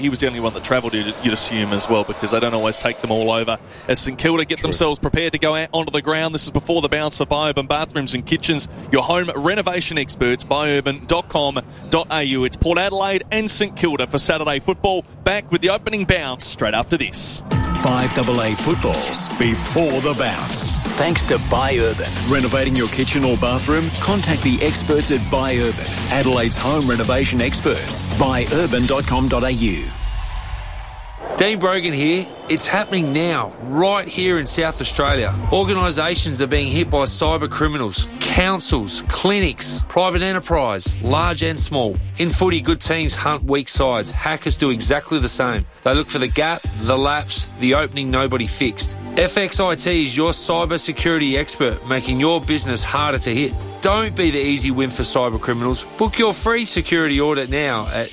he was the only one that travelled, you'd assume, as well, because they don't always take them all over. As St Kilda get themselves prepared to go out onto the ground, this is before the bounce for Biourban Bathrooms and Kitchens, your home renovation experts, biourban.com.au. It's Port Adelaide and St Kilda for Saturday football. Back with the opening bounce straight after this. 5AA footballs before the bounce. Thanks to Biourban. Renovating your kitchen or bathroom? Contact the experts at Biourban, Adelaide's home renovation experts. Biourban.com.au. Dean Brogan here. It's happening now, right here in South Australia. Organisations are being hit by cyber criminals, councils, clinics, private enterprise, large and small. In footy, good teams hunt weak sides. Hackers do exactly the same. They look for the gap, the lapse, the opening nobody fixed. FXIT is your cyber security expert, making your business harder to hit. Don't be the easy win for cyber criminals. Book your free security audit now at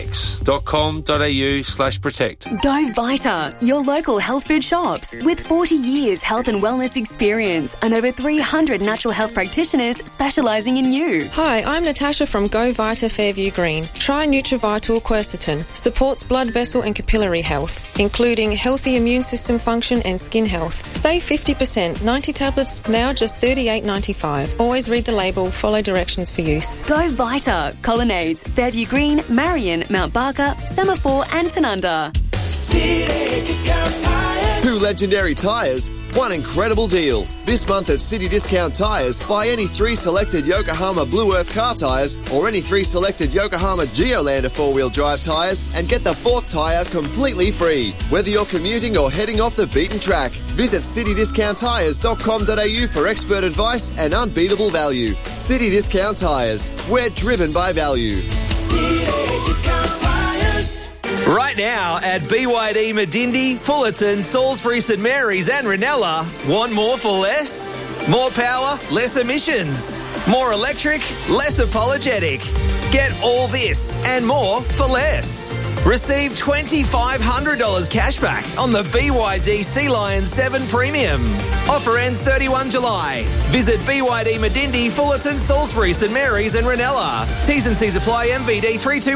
fx.com.au/protect. Go Vita, your local health food shops. With 40 years health and wellness experience and over 300 natural health practitioners specialising in you. Hi, I'm Natasha from Go Vita Fairview Green. Try Nutrivital Quercetin. Supports blood vessel and capillary health, including healthy immune system function and skin health. Save 50%. 90 tablets, now just $38.95. Always read the label, follow directions for use. Go Vita, Colonnades, Fairview Green, Marion, Mount Barker, Semaphore and Tanunda. City Discount Tyres. 2 legendary tyres, 1 incredible deal. This month at City Discount Tyres, buy any 3 selected Yokohama Blue Earth car tyres or any 3 selected Yokohama Geolander 4-wheel drive tyres and get the 4th tyre completely free. Whether you're commuting or heading off the beaten track, visit citydiscounttyres.com.au for expert advice and unbeatable value. City Discount Tyres. We're driven by value. City Discount Tyres. Right now at BYD Medindi, Fullerton, Salisbury, St Mary's and Ranella, want more for less? More power, less emissions. More electric, less apologetic. Get all this and more for less. Receive $2,500 cash back on the BYD Sea Lion 7 Premium. Offer ends 31 July. Visit BYD Medindi, Fullerton, Salisbury, St Mary's and Ranella. T's and C's apply. MVD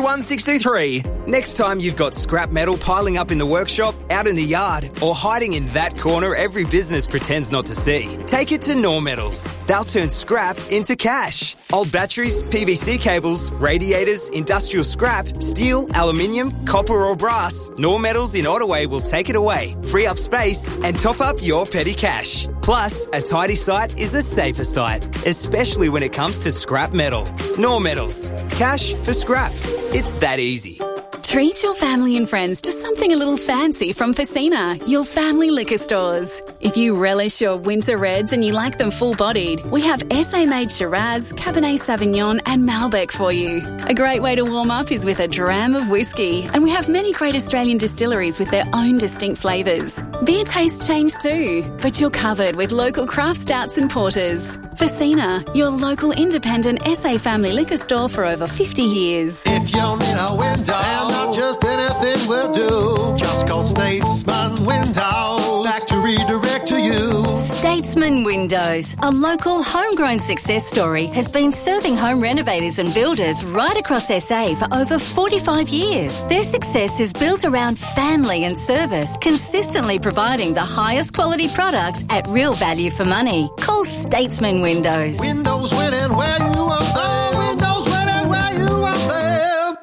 321623. Next time you've got scrap metal piling up in the workshop, out in the yard, or hiding in that corner every business pretends not to see, take it to Nor Metals. They'll turn scrap into cash. Old batteries, PVC cables, radiators, industrial scrap, steel, aluminium, copper or brass, Nor Metals in Ottaway will take it away, free up space and top up your petty cash. Plus, a tidy site is a safer site, especially when it comes to scrap metal. Nor Metals. Cash for scrap. It's that easy. Treat your family and friends to something a little fancy from Facina, your family liquor stores. If you relish your winter reds and you like them full-bodied, we have SA-made Shiraz, Cabernet Sauvignon and Malbec for you. A great way to warm up is with a dram of whiskey, and we have many great Australian distilleries with their own distinct flavours. Beer tastes change too, but you're covered with local craft stouts and porters. Facina, your local independent SA family liquor store for over 50 years. If you're in a window, and not just anything will do, just call Statesman Windows back to redirect to you. Statesman Windows, a local homegrown success story, has been serving home renovators and builders right across SA for over 45 years. Their success is built around family and service, consistently providing the highest quality products at real value for money. Call Statesman Windows. Windows winning where you are there. Windows winning where you are there.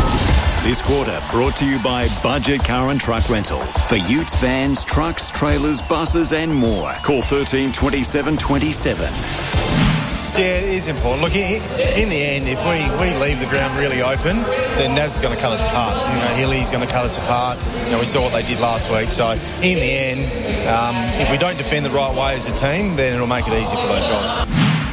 This quarter brought to you by Budget Car and Truck Rental. For utes, vans, trucks, trailers, buses and more. Call 13 27 27. Yeah, it is important. Look, in the end, if we leave the ground really open, then Naz is going to cut us apart. You know, Hilly's going to cut us apart. You know, we saw what they did last week. So, in the end, if we don't defend the right way as a team, then it'll make it easy for those guys.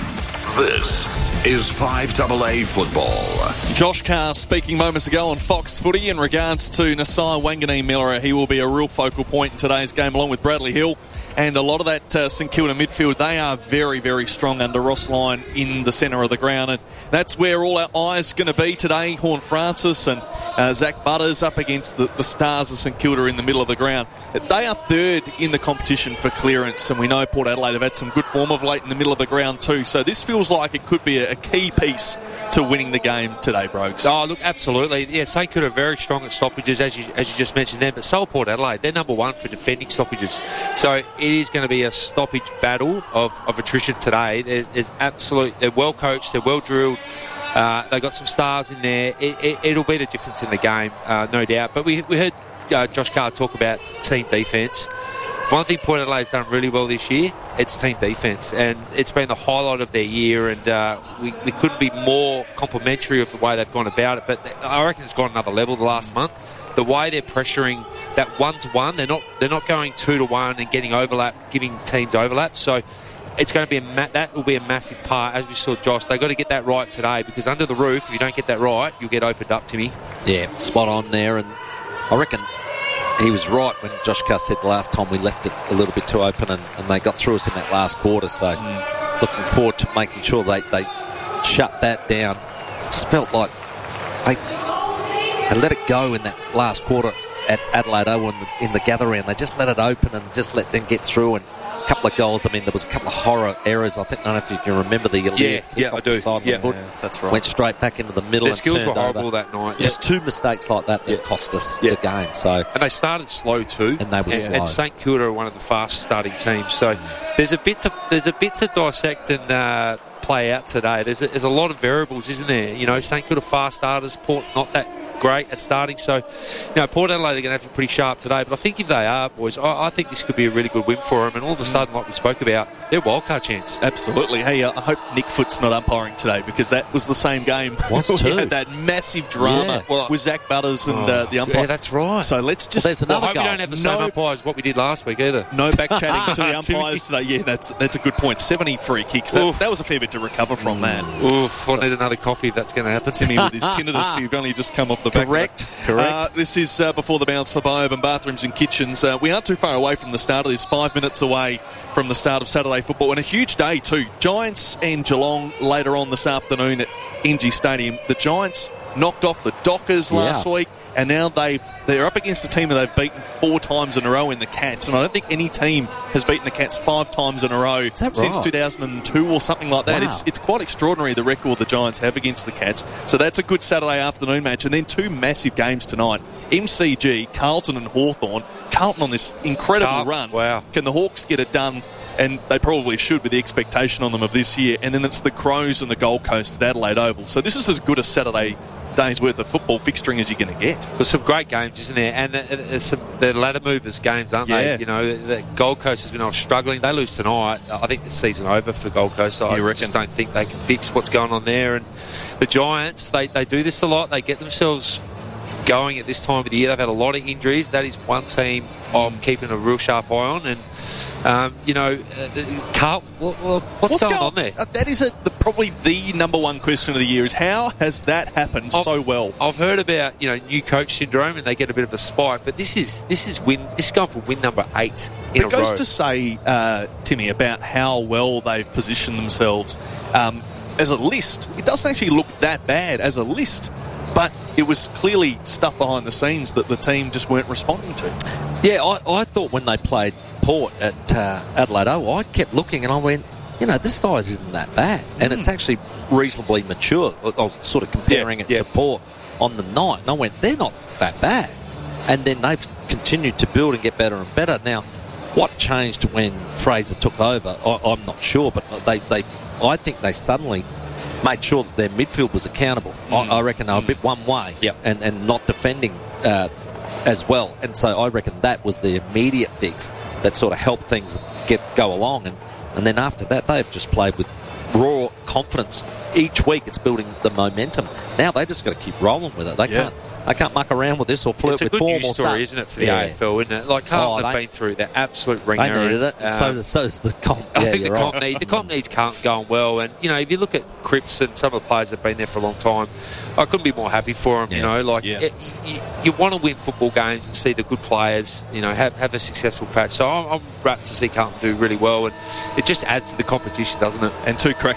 This is 5AA football. Josh Carr speaking moments ago on Fox Footy in regards to Nasai Wanganeen-Miller. He will be a real focal point in today's game along with Bradley Hill. And a lot of that St Kilda midfield, they are very, very strong under Ross Lyon in the centre of the ground. And that's where all our eyes are going to be today. Horne-Francis and Zach Butters up against the stars of St Kilda in the middle of the ground. They are third in the competition for clearance. And we know Port Adelaide have had some good form of late in the middle of the ground too. So this feels like it could be a a key piece to winning the game today, Brogues. Oh, look, absolutely. Yeah, St Kilda are very strong at stoppages, as you just mentioned there, but so Port Adelaide, they're number one for defending stoppages. So it is going to be a stoppage battle of attrition today. They're well coached, they're well drilled. They've got some stars in there. It'll be the difference in the game, no doubt. But we heard Josh Carr talk about team defence. One thing Port Adelaide's done really well this year, it's team defence, and it's been the highlight of their year, and we couldn't be more complimentary of the way they've gone about it, but I reckon it's gone another level the last month. The way they're pressuring that 1-to-1, they're not going 2-to-1 and getting overlap, giving teams overlap, so it's going to be that will be a massive part, as we saw Josh. They've got to get that right today, because under the roof, if you don't get that right, you'll get opened up, Timmy. Yeah, spot on there, and I reckon he was right when Josh Carr said the last time we left it a little bit too open, and they got through us in that last quarter. So looking forward to making sure they shut that down. Just felt like they let it go in that last quarter at Adelaide Oval in the gather round. They just let it open and just let them get through, and a couple of goals. I mean, there was a couple of horror errors. I don't know if you can remember the I do. That's right. Went straight back into the middle. Their skills were horrible that night. There's two mistakes like that cost us the game. So, and they started slow too. And they were slow. And St Kilda are one of the fast starting teams. So there's a bit to dissect and play out today. There's a lot of variables, isn't there? You know, St Kilda fast starters, Port not that great at starting, so Port Adelaide are going to have to be pretty sharp today, but I think if they are, boys, I think this could be a really good win for them, and all of a sudden, like we spoke about, they're wildcard chance. Absolutely. Hey, I hope Nick Foot's not umpiring today, because that was the same game. We had that massive drama with Zach Butters and the umpire. Yeah, that's right. So let's just... I hope we don't have the same umpires as what we did last week either. No back-chatting to the umpires today. Yeah, that's a good point. 70 free kicks. That was a fair bit to recover from that. Oof, I need another coffee if that's going to happen. Timmy with his tinnitus, you've only just come off the back. Correct. This is Before the Bounce for Biourban Bathrooms and Kitchens. We aren't too far away from the start of this, 5 minutes away from the start of Saturday football, and a huge day too. Giants and Geelong later on this afternoon at NG Stadium. The Giants knocked off the Dockers last week, and now they're up against a team that they've beaten 4 times in a row in the Cats, and I don't think any team has beaten the Cats 5 times in a row since 2002 or something like that. Wow. It's quite extraordinary, the record the Giants have against the Cats. So that's a good Saturday afternoon match, and then 2 massive games tonight. MCG, Carlton and Hawthorn. Carlton on this incredible run. Wow. Can the Hawks get it done? And they probably should with the expectation on them of this year. And then it's the Crows and the Gold Coast at Adelaide Oval. So this is as good a Saturday day's worth of football fixturing as you're going to get. There's some great games, isn't there? And they're ladder movers games, aren't they? You know, the Gold Coast has been struggling. They lose tonight. I think the season over for Gold Coast. I just don't think they can fix what's going on there. And the Giants, they do this a lot. They get themselves going at this time of the year. They've had a lot of injuries. That is one team I'm keeping a real sharp eye on. And Carl, what's going on there? That is probably the number one question of the year, is how has that happened so well? I've heard about new coach syndrome, and they get a bit of a spike, but this is going for win number 8 in a row. It goes to say, Timmy, about how well they've positioned themselves as a list. It doesn't actually look that bad as a list, but it was clearly stuff behind the scenes that the team just weren't responding to. Yeah, I thought when they played Port at Adelaide Oval, I kept looking and I went, this side isn't that bad. And it's actually reasonably mature. I was sort of comparing it to Port on the night, and I went, they're not that bad. And then they've continued to build and get better and better. Now, what changed when Fraser took over, I'm not sure, but I think they suddenly made sure that their midfield was accountable. I reckon they were a bit one way and not defending as well. And so I reckon that was the immediate fix that sort of helped things go along. And then after that, they've just played with raw confidence. Each week it's building the momentum. Now they just got to keep rolling with it. They can't muck around with this or flirt with form or stuff. It's a good news story, isn't it, for the AFL, isn't it? Like Carlton have been through their absolute ringer. They needed it. So does the comp. I think the comp needs Carlton going well. And, if you look at Cripps and some of the players that have been there for a long time, I couldn't be more happy for them. You want to win football games and see the good players, have a successful patch. So I'm rapt to see Carlton do really well. And it just adds to the competition, doesn't it? And 2 cracking games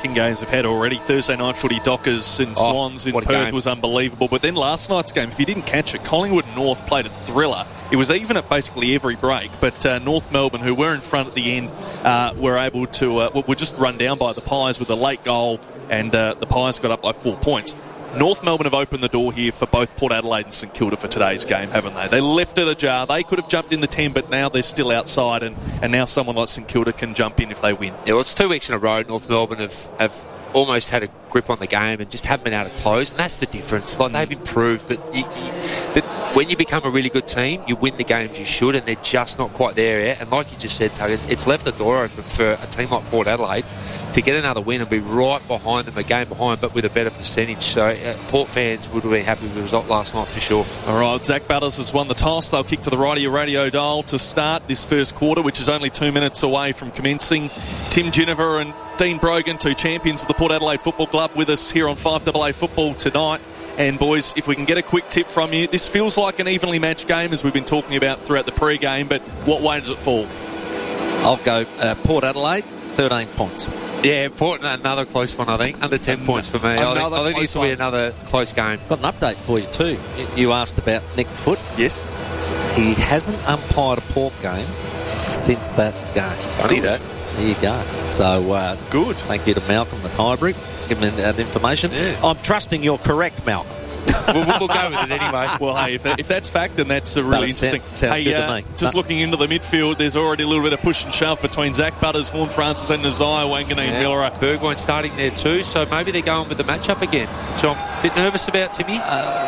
have had already. Thursday night footy, Dockers and Swans in Perth was unbelievable. But then last night's game, if you didn't catch it, Collingwood and North played a thriller. It was even at basically every break, but North Melbourne, who were in front at the end, were able to were just run down by the Pies with a late goal, and the Pies got up by 4 points. North Melbourne have opened the door here for both Port Adelaide and St Kilda for today's game, haven't they? They left it ajar. They could have jumped in the 10, but now they're still outside, and now someone like St Kilda can jump in if they win. Yeah, well, it's 2 weeks in a row. North Melbourne have almost had a grip on the game and just haven't been able to close, and that's the difference. Like, they've improved, but when you become a really good team, you win the games you should, and they're just not quite there yet. And like you just said, Tuggers, it's left the door open for a team like Port Adelaide to get another win and be right behind them, a game behind, but with a better percentage. So Port fans would have been happy with the result last night for sure. All right, Zach Butters has won the toss. They'll kick to the right of your radio dial to start this first quarter, which is only 2 minutes away from commencing. Tim Ginniver and Dean Brogan, 2 champions of the Port Adelaide Football Club, with us here on 5AA Football tonight. And boys, if we can get a quick tip from you, this feels like an evenly matched game, as we've been talking about throughout the pre-game, but what way does it fall? I'll go Port Adelaide, 13 points. Yeah, Port, another close one, I think. Under 10 points for me. I think this will be another close game. Got an update for you too. You asked about Nick Foote. Yes. He hasn't umpired a Port game since that game. Funny that. There you go. So, good. Thank you to Malcolm and Highbury. Give me that information. Yeah. I'm trusting you're correct, Malcolm. we'll go with it anyway. Well, hey, if that's fact, then that's a really interesting. Sounds good to me. Just looking into the midfield, there's already a little bit of push and shove between Zach Butters, Horn Francis, and Nazai Wanganeen-Miller. Burgoyne starting there too, so maybe they're going with the matchup again, which I'm a bit nervous about, Timmy.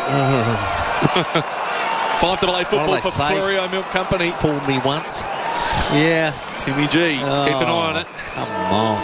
5AA Football for Florio Milk Company. Fool me once. Yeah. Timmy G. Let's keep an eye on it. Come on.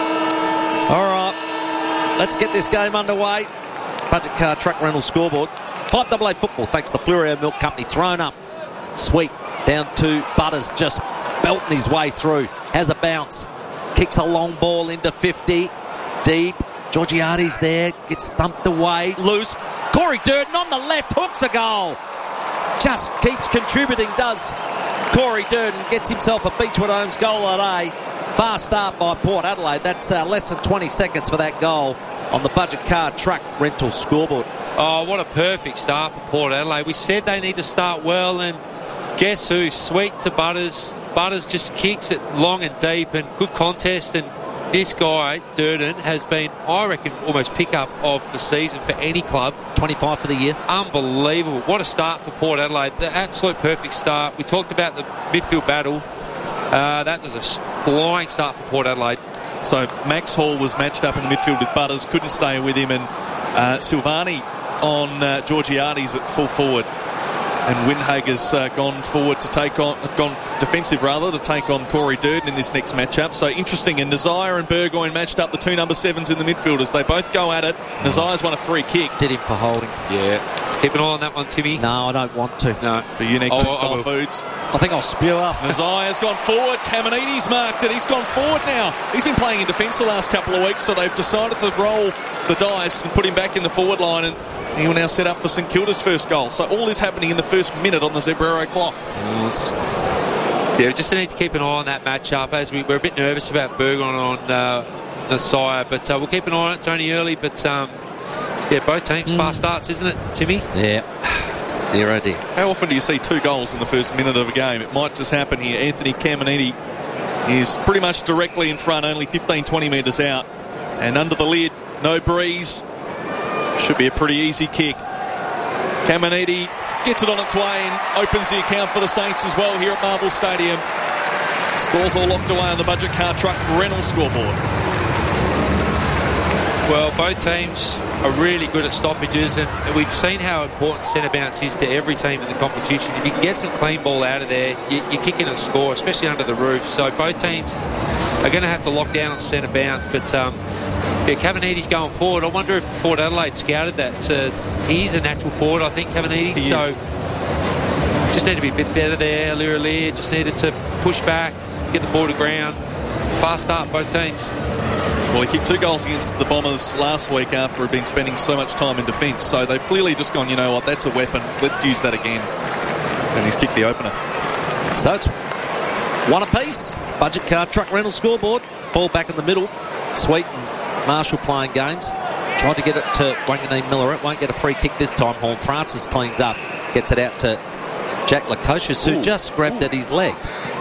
All right. Let's get this game underway. Budget car truck rental scoreboard. 5AA Football, thanks to Florio Milk Company. Thrown up. Sweet. Down to Butters, just belting his way through. Has a bounce. Kicks a long ball into 50. Deep. Georgiades there. Gets thumped away. Loose. Corey Durden on the left. Hooks a goal. Just keeps contributing, does Corey Durden. Gets himself a Beechwood Homes goal today. Fast start by Port Adelaide. That's less than 20 seconds for that goal on the Budget Car Truck Rental scoreboard. Oh, what a perfect start for Port Adelaide. We said they need to start well, and guess who? Sweet to Butters. Butters just kicks it long and deep, and good contest. And this guy, Durden, has been, I reckon, almost pick-up of the season for any club. 25 for the year. Unbelievable. What a start for Port Adelaide. The absolute perfect start. We talked about the midfield battle. That was a flying start for Port Adelaide. So Max Hall was matched up in the midfield with Butters, couldn't stay with him, and Silvani on Georgiades at full forward. And Windhager's gone forward to take on, gone defensive rather, to take on Corey Durden in this next matchup. So interesting. And Nazire and Burgoyne matched up, the 2 number 7s in the midfielders. They both go at it. Nazire's won a free kick. Did him for holding. Yeah. Let's keep an eye on that one, Timmy. No, I don't want to. No. For Unique Textile Foods. I think I'll spew up. Nazire's gone forward. Caminiti's marked it. He's gone forward now. He's been playing in defence the last couple of weeks, so they've decided to roll the dice and put him back in the forward line, and he will now set up for St Kilda's first goal. So all is happening in the first minute on the Zebrero clock. Yeah, we just need to keep an eye on that matchup, as we're a bit nervous about Burgoyne on Nasire, but we'll keep an eye on it. It's only early, but yeah, both teams fast starts, isn't it, Timmy? Yeah. Dear, oh dear. How often do you see 2 goals in the first minute of a game? It might just happen here. Anthony Caminiti is pretty much directly in front, only 15-20 metres out. And under the lid, no breeze. Should be a pretty easy kick. Caminiti gets it on its way and opens the account for the Saints as well here at Marvel Stadium. Scores all locked away on the Budget Car Truck rental scoreboard. Well, both teams are really good at stoppages, and we've seen how important centre bounce is to every team in the competition. If you can get some clean ball out of there, you're kicking a score, especially under the roof. So both teams are going to have to lock down on centre bounce, but yeah, Caminiti's going forward. I wonder if Port Adelaide scouted that. He's a natural forward, I think, Caminiti. So just need to be a bit better there. Aliir just needed to push back, get the ball to ground. Fast start, both teams. Well, he kicked 2 goals against the Bombers last week after he'd been spending so much time in defence. So they've clearly just gone, you know what, that's a weapon. Let's use that again. And he's kicked the opener. So it's 1 apiece. Budget Car Truck rental scoreboard. Ball back in the middle. Sweet and Marshall playing games. Tried to get it to Wanganeen Miller. It won't get a free kick this time. Horn Francis cleans up. Gets it out to Jack Lukosius, who just grabbed at his leg.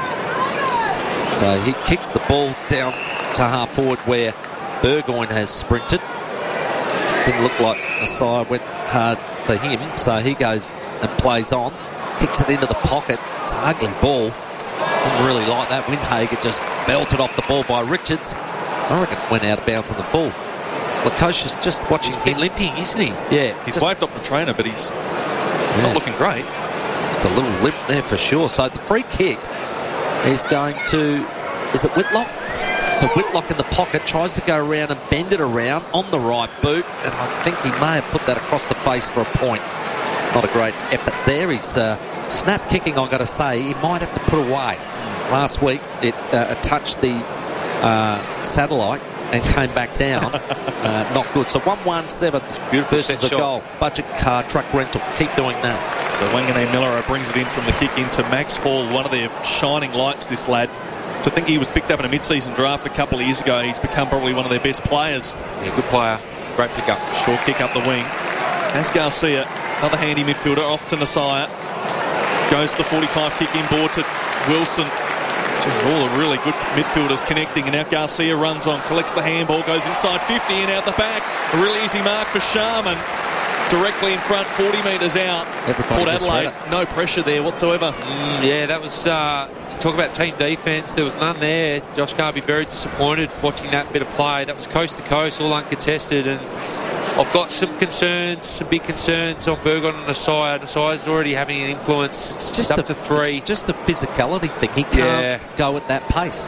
So he kicks the ball down to half forward where Burgoyne has sprinted. Didn't look like Messiah went hard for him, so he goes and plays on. Kicks it into the pocket. It's an ugly ball. Didn't really like that. Windhager just belted off the ball by Richards. I reckon it went out of bounds on the full. Lukosius just watching him limping, isn't he? Yeah. He's waved off the trainer, but he's not looking great. Just a little limp there for sure. So the free kick is going to... Is it Whitlock? So Whitlock in the pocket tries to go around and bend it around on the right boot, and I think he may have put that across the face for a point. Not a great effort there. He's snap kicking, I've got to say, he might have to put away. Last week it touched the satellite and came back down. Not good. So 1-1-7 beautiful versus a goal. Budget car truck rental. Keep doing that. So Wanganeen Miller brings it in from the kick into Max Hall, one of their shining lights, this lad. To think he was picked up in a mid-season draft a couple of years ago, he's become probably one of their best players. Yeah, good player. Great pickup. Short kick up the wing. As Garcia, another handy midfielder, off to Nasiah. Goes to the 45 kick inboard to Wilson. Jeez, all the really good midfielders connecting, and now Garcia runs on, collects the handball, goes inside 50 and out the back. A really easy mark for Sharman. Directly in front, 40 metres out. Port Adelaide, no pressure there whatsoever. Yeah, that was... talk about team defence, there was none there. Josh Garvey very disappointed watching that bit of play. That was coast to coast, all uncontested, and I've got some concerns, some big concerns on Burgoyne and Nasiah. Nasiah's already having an influence. It's just up to 3. It's just a physicality thing. He can't go at that pace.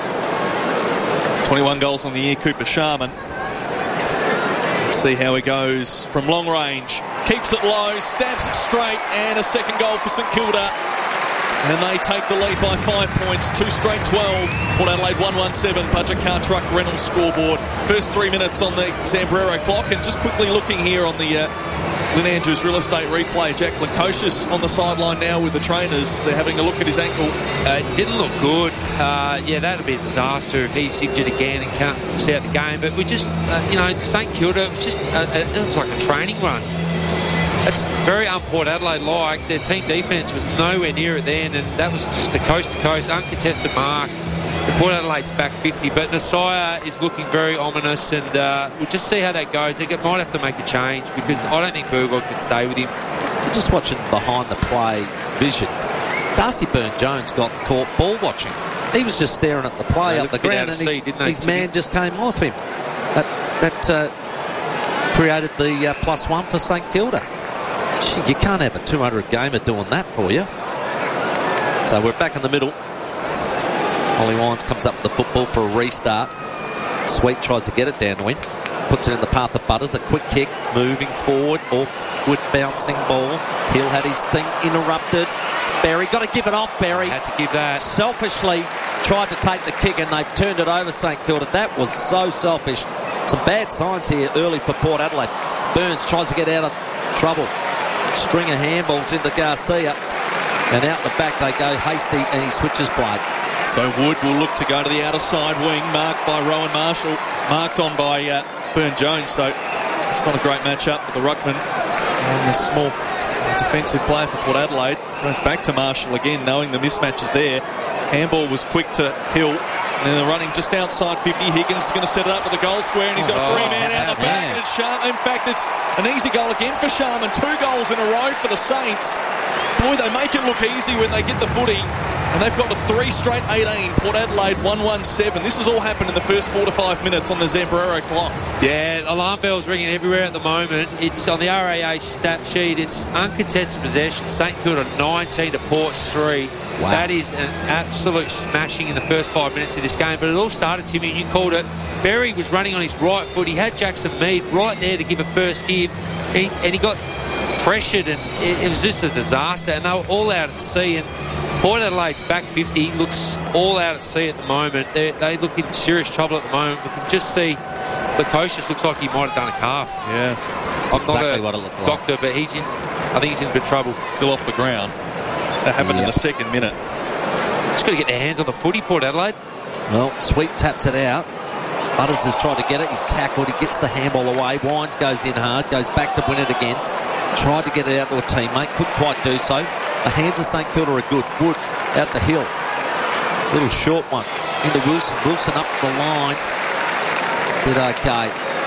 21 goals on the year, Cooper Sharman. Let's see how he goes from long range. Keeps it low, stabs it straight, and a second goal for St Kilda. And they take the lead by 5 points, 2 straight 12. Port Adelaide 1-1-7, Budget Car Truck Reynolds scoreboard. First 3 minutes on the Zambrero clock. And just quickly looking here on the Lynn Andrews real estate replay, Jack Lukosius on the sideline now with the trainers. They're having a look at his ankle. It didn't look good. Yeah, that would be a disaster if he's injured again and can't see out the game. But we just, St Kilda, it was like a training run. It's very un-Port Adelaide-like. Their team defence was nowhere near it then, and that was just a coast-to-coast, uncontested mark. The Port Adelaide's back 50, but Nasiah is looking very ominous, and we'll just see how that goes. They might have to make a change, because I don't think Burgoyne can stay with him. You're just watching behind-the-play vision. Darcy Byrne-Jones got caught ball watching. He was just staring at the play up the ground, and his man just came off him. That created the +1 for St Kilda. You can't have a 200 gamer doing that for you. So we're back in the middle. Ollie Wines comes up with the football for a restart. Sweet tries to get it downwind. Puts it in the path of Butters. A quick kick, moving forward. Awkward bouncing ball. Hill had his thing interrupted. Berry, got to give it off, Berry. Had to give that. Selfishly tried to take the kick, and they've turned it over St Kilda. That was so selfish. Some bad signs here early for Port Adelaide. Burns tries to get out of trouble. String of handballs into Garcia, and out the back they go. Hasty, and he switches play. So Wood will look to go to the outer side wing, marked by Rowan Marshall, marked on by Byrne-Jones. So it's not a great matchup with the ruckman and the small defensive player for Port Adelaide. Goes back to Marshall again, knowing the mismatch is there. Handball was quick to Hill. And then they're running just outside 50. Higgins is going to set it up with the goal square, and he's got a free man out the back. And it's Sharman. In fact, it's an easy goal again for Sharman. 2 goals in a row for the Saints. Boy, they make it look easy when they get the footy. And they've got to 3 straight 18. Port Adelaide 1-1-7. This has all happened in the first 4 to 5 minutes on the Zambrero clock. Yeah, alarm bells ringing everywhere at the moment. It's on the RAA stat sheet. It's uncontested possession. St Kilda 19 to Port's 3. Wow. That is an absolute smashing in the first 5 minutes of this game. But it all started, Timmy, and you called it. Berry was running on his right foot. He had Jackson Mead right there to give a first give. And he got pressured, and it was just a disaster. And they were all out at sea. And Port Adelaide's back 50 looks all out at sea at the moment. They look in serious trouble at the moment. We can just see Lukosius looks like he might have done a calf. Yeah. I'm exactly not a doctor, but I think he's in a bit of trouble. Still off the ground. That happened in the second minute. Just got to get their hands on the footy, Port Adelaide. Well, Sweet taps it out. Butters has tried to get it. He's tackled. He gets the handball away. Wines goes in hard. Goes back to win it again. Tried to get it out to a teammate. Couldn't quite do so. The hands of St Kilda are good. Wood out to Hill. Little short one. Into Wilson. Wilson up the line. Bit okay.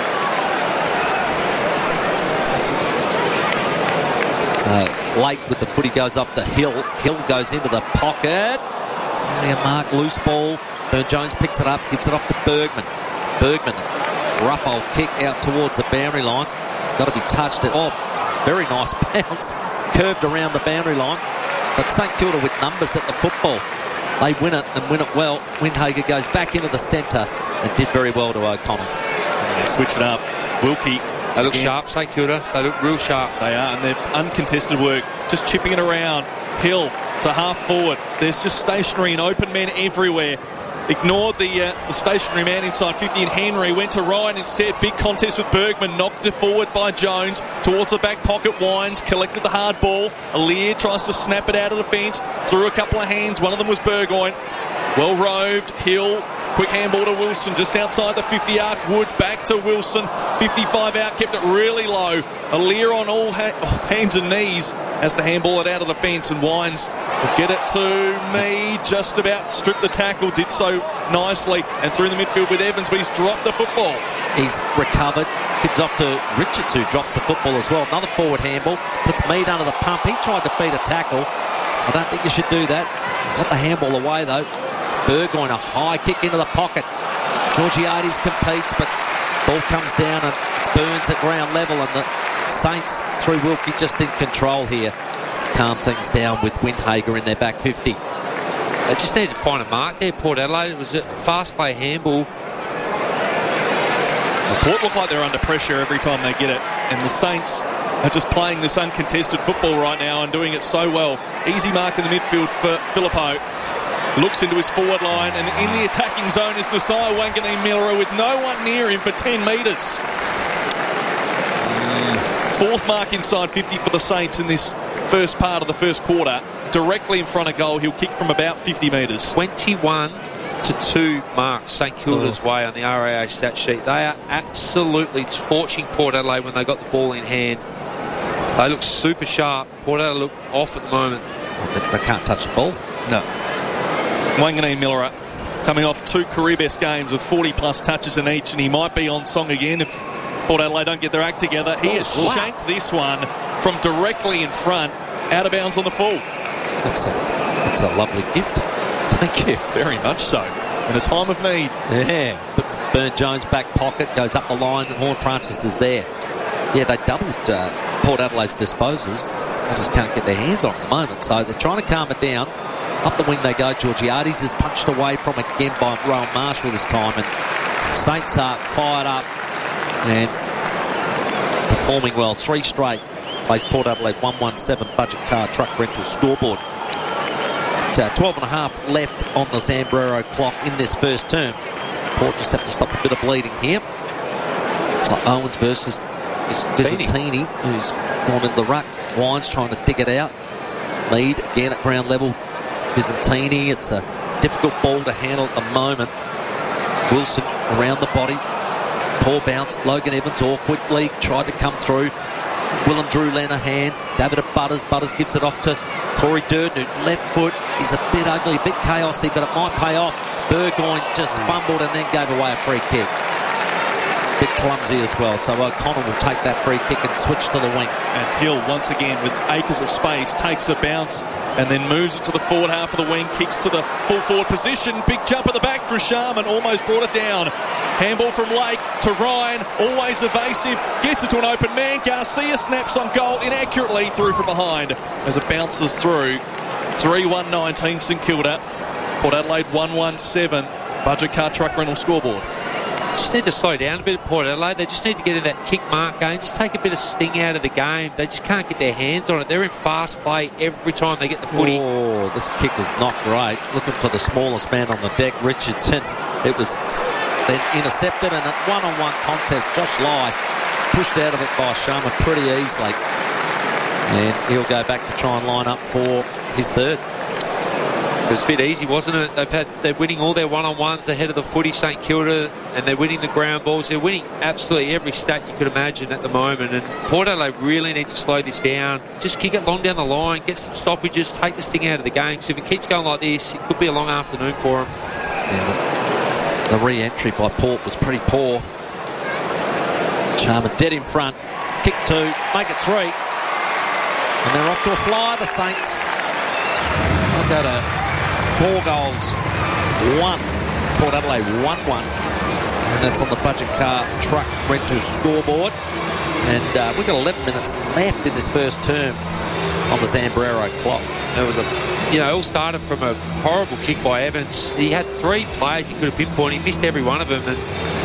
So late with the footy goes up to Hill. Hill goes into the pocket. Only a mark loose ball. Burne-Jones picks it up, gives it off to Bergman. Bergman, rough old kick out towards the boundary line. It's got to be touched. Very nice bounce. Curved around the boundary line. But St Kilda with numbers at the football. They win it and win it well. Windhager goes back into the centre and did very well to O'Connell. They switch it up. Wilkie. They look sharp, St Kilda. They look real sharp. They are, and they're uncontested work. Just chipping it around. Hill to half forward. There's just stationary and open men everywhere. Ignored the stationary man inside 50, and Henry went to Ryan instead. Big contest with Bergman. Knocked it forward by Jones. Towards the back pocket, Wines collected the hard ball. Aliir tries to snap it out of the fence. Through a couple of hands. One of them was Burgoyne. Well roved. Hill. Quick handball to Wilson just outside the 50 arc. Wood back to Wilson. 55 out. Kept it really low. Aliir on all hands and knees has to handball it out of the fence, and Wines will get it to me. Just about stripped the tackle. Did so nicely. And through the midfield with Evans, but he's dropped the football. He's recovered. Gives off to Richards, who drops the football as well. Another forward handball. Puts Mead under the pump. He tried to beat a tackle. I don't think you should do that. Got the handball away, though. Burgoyne, a high kick into the pocket. Georgiades competes, but ball comes down and it's Burns at ground level, and the Saints, through Wilkie, just in control here. Calm things down with Windhager in their back 50. They just need to find a mark there, Port Adelaide. It was a fast play handball. The Port look like they're under pressure every time they get it, and the Saints are just playing this uncontested football right now and doing it so well. Easy mark in the midfield for Phillippo. Looks into his forward line, and in the attacking zone is Nasiah Wanganeen-Miller with no one near him for 10 metres. Fourth mark inside 50 for the Saints in this first part of the first quarter. Directly in front of goal. He'll kick from about 50 metres. 21-2 marks St Kilda's way on the RAA stat sheet. They are absolutely torching Port Adelaide when they got the ball in hand. They look super sharp. Port Adelaide look off at the moment. They can't touch the ball. No. Wanganeen-Miller coming off 2 career best games with 40-plus touches in each, and he might be on song again if Port Adelaide don't get their act together. He has shanked this one from directly in front, out of bounds on the full. That's a lovely gift. Thank you. Very much so. In a time of need. Yeah. Burne-Jones back pocket, goes up the line, and Horne-Francis is there. Yeah, they doubled Port Adelaide's disposals. They just can't get their hands on it at the moment, so they're trying to calm it down. Up the wing they go. Georgiades is punched away from again by Rowan Marshall this time, and Saints are fired up and performing well. 3 straight. Plays Port Adelaide 117 budget car truck rental scoreboard. 12 and a half left on the Zambrero clock in this first term. Port just have to stop a bit of bleeding here. It's like Owens versus Visentini, who's gone into the ruck. Wines trying to dig it out. Mead again at ground level. Visentini, it's a difficult ball to handle at the moment. Wilson around the body. Poor bounce. Logan Evans awkwardly tried to come through. Willem Drew lent a hand. David Butters. Butters gives it off to Corey Durden. Left foot is a bit ugly, a bit chaosy, but it might pay off. Burgoyne just fumbled and then gave away a free kick. Bit clumsy as well, so O'Connell will take that free kick and switch to the wing. And Hill, once again, with acres of space, takes a bounce and then moves it to the forward half of the wing, kicks to the full forward position. Big jump at the back for Sharman, almost brought it down. Handball from Lake to Ryan, always evasive, gets it to an open man. Garcia snaps on goal inaccurately through from behind as it bounces through. 3-1-19 St Kilda. Port Adelaide 1-1-7. Budget car truck rental scoreboard. Just need to slow down a bit at Port Adelaide. They just need to get in that kick mark game. Just take a bit of sting out of the game. They just can't get their hands on it. They're in fast play every time they get the footy. Oh, this kick was not great. Looking for the smallest man on the deck, Richardson. It was then intercepted, and at one-on-one contest, Josh Lai pushed out of it by Sharma pretty easily. And he'll go back to try and line up for his third. It was a bit easy, wasn't it? They're winning all their one-on-ones ahead of the footy, St Kilda, and they're winning the ground balls. They're winning absolutely every stat you could imagine at the moment. And Port Adelaide really need to slow this down. Just kick it long down the line, get some stoppages, take this thing out of the game. So if it keeps going like this, it could be a long afternoon for them. Yeah, the re-entry by Port was pretty poor. Charman dead in front. Kick 2, make it 3. And they're off to a flyer, the Saints. They'll go to 4 goals, 1. Port Adelaide 1-1. And that's on the Budget Car Truck Rental scoreboard. And we've got 11 minutes left in this first term on the Zambrero clock. There was it all started from a horrible kick by Evans. He had 3 players he could have pinpointed. He missed every one of them. And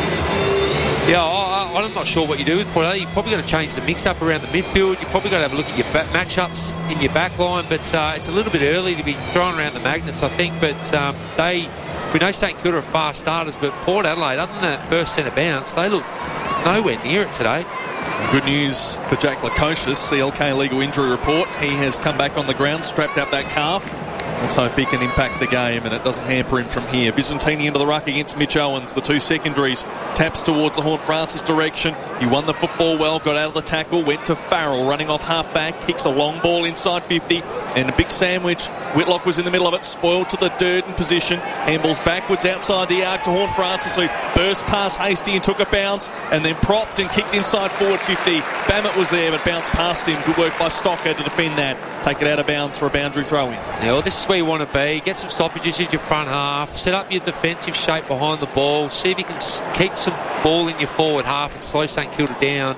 I'm not sure what you do with Port Adelaide. You've probably got to change the mix-up around the midfield. You've probably got to have a look at your matchups in your back line. But it's a little bit early to be throwing around the magnets, I think. But we know St Kilda are fast starters, but Port Adelaide, other than that first centre bounce, they look nowhere near it today. Good news for Jack Lukosius, CLK legal injury report. He has come back on the ground, strapped up that calf. Let's hope he can impact the game and it doesn't hamper him from here. Visentini into the ruck against Mitch Owens. The 2 secondaries. Taps towards the Horne-Francis direction. He won the football well, got out of the tackle, went to Farrell, running off half-back, kicks a long ball inside 50, and a big sandwich. Whitlock was in the middle of it, spoiled to the Durden position. Handballs backwards outside the arc to Horne-Francis, who burst past Hasty and took a bounce, and then propped and kicked inside forward 50. Bammett was there, but bounced past him. Good work by Stocker to defend that. Take it out of bounds for a boundary throw-in. Yeah, well, this is where you want to be. Get some stoppages in your front half. Set up your defensive shape behind the ball. See if you can keep some ball in your forward half and slow St Kilda down.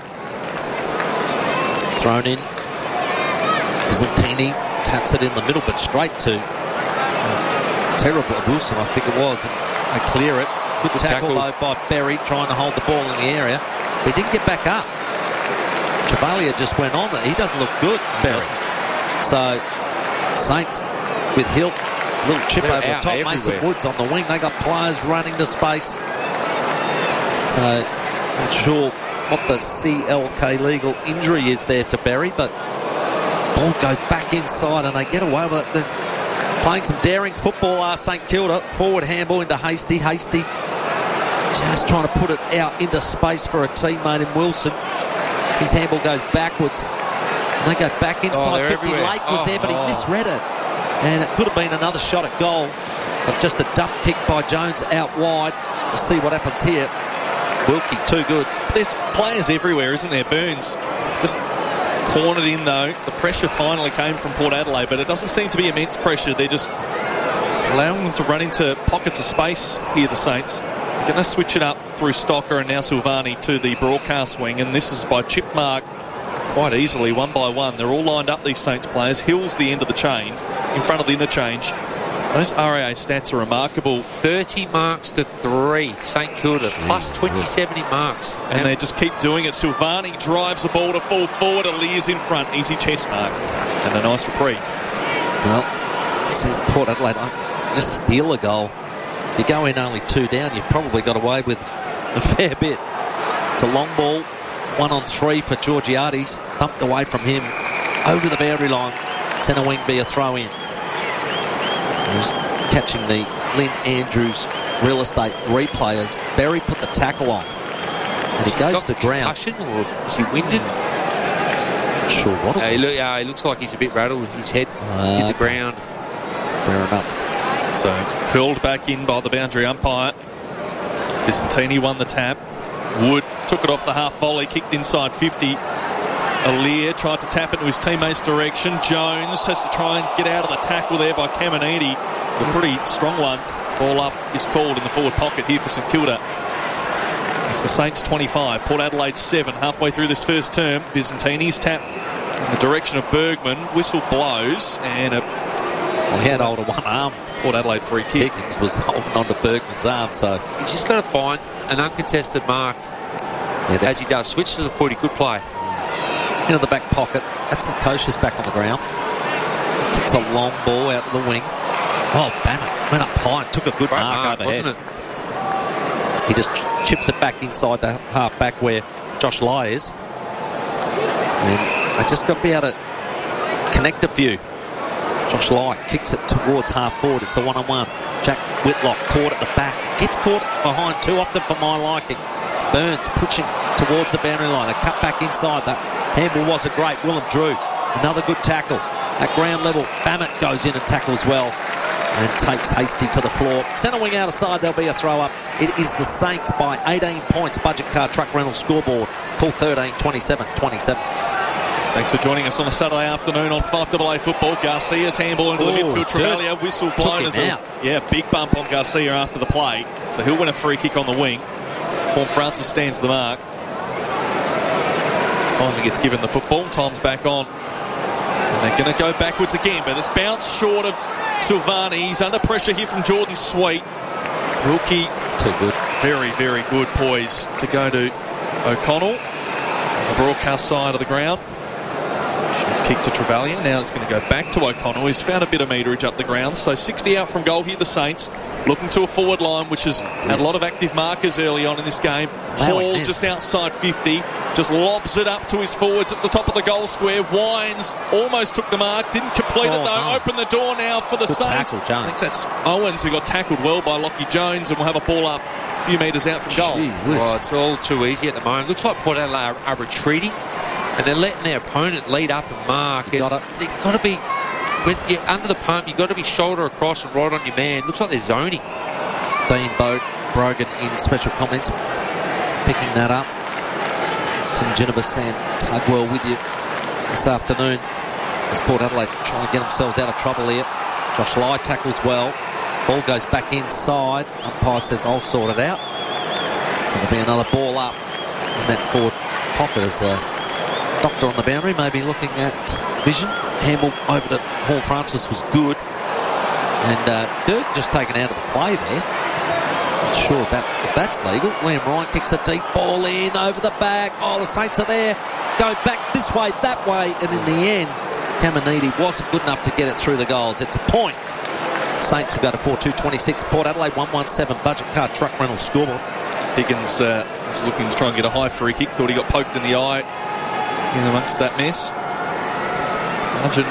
Thrown in. Visentini taps it in the middle, but straight to terrible Wilson, I think it was. And they clear it. Good tackle, though, by Berry, trying to hold the ball in the area. He didn't get back up. Chevalier just went on it. He doesn't look good, Berry. So, Saints with Hill, little chip over the top. Everywhere. Mason Woods on the wing. They got players running to space. So, not sure what the CLK legal injury is there to Berry, but ball goes back inside and they get away with it. They're playing some daring football, St Kilda. Forward handball into Hasty. Hasty just trying to put it out into space for a teammate in Wilson. His handball goes backwards. And they go back inside 50. Everywhere. Lake was there, but he misread it. And it could have been another shot at goal. But just a dump kick by Jones out wide. We'll see what happens here. Wilkie, too good. There's players everywhere, isn't there? Burns just cornered in, though. The pressure finally came from Port Adelaide, but it doesn't seem to be immense pressure. They're just allowing them to run into pockets of space here, the Saints. They're going to switch it up through Stocker and now Silvani to the broadcast wing, and this is by chip mark quite easily, 1 by 1. They're all lined up, these Saints players. Hill's the end of the chain, in front of the interchange. Those RAA stats are remarkable. 30 marks to 3. St Kilda, plus 27 in marks. And they just keep doing it. Silvani drives the ball to full forward. Alia's in front. Easy chest mark. And a nice reprieve. Well, see if Port Adelaide just steal a goal. You go in only 2 down, you've probably got away with a fair bit. It's a long ball. 1 on 3 for Georgiades. Thumped away from him. Over the boundary line. Centre wing be a throw in. Just catching the Lynn Andrews real estate replayers. Berry put the tackle on. And he goes to ground. Concussion or is he winded? Not sure what it was. He looks like he's a bit rattled. His head hit the ground. Fair enough. So, hurled back in by the boundary umpire. Visentini won the tap. Wood took it off the half volley, kicked inside 50. Alir tried to tap into his teammate's direction. Jones has to try and get out of the tackle there by Caminiti. It's a pretty strong one. Ball up is called in the forward pocket here for St Kilda. It's the Saints 25, Port Adelaide 7, halfway through this first term. Visentini's tap in the direction of Bergman. Whistle blows and he had hold of one arm. Port Adelaide free kick. Higgins was holding on to Bergman's arm, so he's just got to find an uncontested mark. As he does. Switch to the footy. Good play. Into the back pocket. That's Lukosius back on the ground. Kicks a long ball out of the wing. Oh, Banner went up high and took a good mark overhead. Wasn't it? He just chips it back inside the half back where Josh Lai is. And they just got to be able to connect a few. Josh Lai kicks it towards half forward. It's a one-on-one. Jack Whitlock caught at the back. Gets caught behind too often for my liking. Burns pushing towards the boundary line. A cut back inside. That handball wasn't great. Willem Drew, another good tackle. At ground level, Bammett goes in and tackles well and takes Hasty to the floor. Centre wing out of side, there'll be a throw-up. It is the Saints by 18 points. Budget Car Truck Rental scoreboard. Call 13 27 27. Thanks for joining us on a Saturday afternoon on 5AA Football. Garcia's handball into the midfield. Travalia whistle blown as big bump on Garcia after the play. So he'll win a free kick on the wing. Horn Francis stands the mark. Finally gets given the football. Time's back on. And they're going to go backwards again, but it's bounced short of Silvani. He's under pressure here from Jordan Sweet. Wilkie, too good. Very, very good poise to go to O'Connell on the broadcast side of the ground. Kick to Travalia. Now it's going to go back to O'Connell. He's found a bit of meterage up the ground. So 60 out from goal here, the Saints. Looking to a forward line, which has had a lot of active markers early on in this game. Hall just outside 50. Just lobs it up to his forwards at the top of the goal square. Wines almost took the mark. Didn't complete it, though. No. Open the door now for the Saints. Tackle, Jones. I think that's Owens who got tackled well by Lockie Jones, and will have a ball up a few metres out from goal. Oh, it's all too easy at the moment. Looks like Port Adelaide are retreating. And they're letting their opponent lead up and mark. They've got to be, when you're under the pump, you've got to be shoulder across and right on your man. Looks like they're zoning. Dean Brogan in special comments, picking that up. Tim Ginniver, Sam Tugwell with you this afternoon as Port Adelaide trying to get themselves out of trouble here. Josh Lai tackles well. Ball goes back inside. Umpire says, I'll sort it out. So there'll be another ball up in that forward pocket as Doctor on the boundary, maybe looking at vision. Handball over to Horn Francis was good. And Dirk just taken out of the play there. Not sure about if that's legal. Liam Ryan kicks a deep ball in over the back. Oh, the Saints are there. Go back this way, that way. And in the end, Caminiti wasn't good enough to get it through the goals. It's a point. Saints will go to 4-2-26. Port Adelaide 1-1-7. Budget Car Truck Rental scoreboard. Higgins was looking to try and get a high free kick. Thought he got poked in the eye in amongst that mess. Margin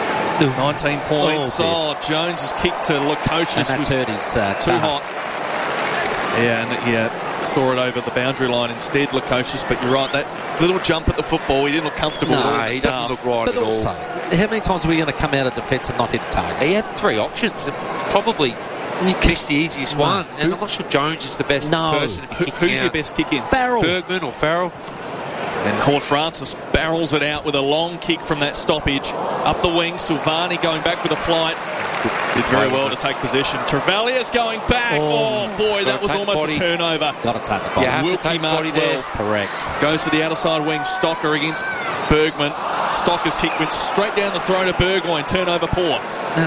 19 points. Jones has kicked to Lukosius. And that's hurt his too hot. Yeah, and saw it over the boundary line instead, Lukosius. But you're right, that little jump at the football, he didn't look comfortable. No, he doesn't look right at all. How many times are we going to come out of defence and not hit a target? He had three options, and probably missed the easiest one. And I'm not sure Jones is the best person to be kicking Who's your best kick in? Farrell. Bergman or Farrell? And Horn Francis barrels it out with a long kick from that stoppage. Up the wing, Silvani going back with a flight. Did very well to take possession. Travalia's going back. Oh boy, that was almost a turnover. Got to take the body. Wilkie marked well. Correct. Goes to the outer side wing. Stocker against Bergman. Stocker's kick went straight down the throat of Burgoyne. Turnover Port.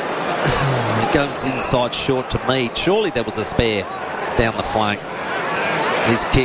He goes inside short to Mead. Surely there was a spare down the flank. His kick.